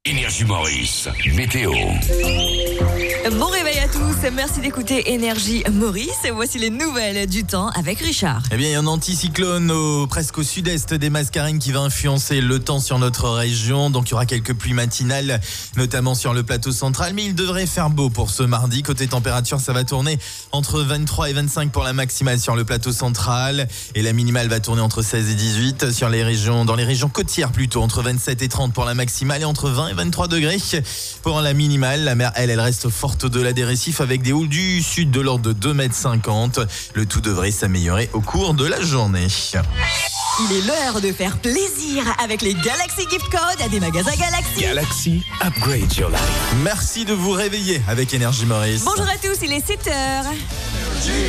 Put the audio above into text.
Énergie Maurice, météo. Bon réveil à tous, merci d'écouter Énergie Maurice. Voici les nouvelles du temps avec Richard. Eh bien, il y a un anticyclone presque au sud-est des Mascareignes qui va influencer le temps sur notre région. Donc, il y aura quelques pluies matinales, notamment sur le plateau central. Mais il devrait faire beau pour ce mardi. Côté température, ça va tourner entre 23 et 25 pour la maximale sur le plateau central. Et la minimale va tourner entre 16 et 18 dans les régions côtières plutôt. Entre 27 et 30 pour la maximale et entre 20 et 23 degrés pour la minimale. La mer, elle reste forte au-delà des récifs avec des houles du sud de l'ordre de 2,50 m. Le tout devrait s'améliorer au cours de la journée. Il est l'heure de faire plaisir avec les Galaxy Gift Codes des magasins Galaxy. Galaxy, upgrade your life. Merci de vous réveiller avec Énergie Maurice. Bonjour à tous, il est 7h.